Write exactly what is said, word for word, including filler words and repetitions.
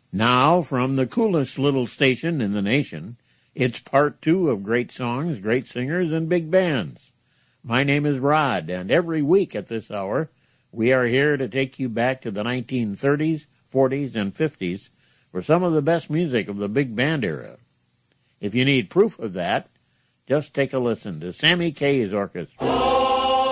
Now, from the coolest little station in the nation, it's part two of great songs, great singers, and big bands. My name is Rod, and every week at this hour, we are here to take you back to the nineteen thirties, forties, and fifties for some of the best music of the big band era. If you need proof of that, just take a listen to Sammy Kaye's orchestra.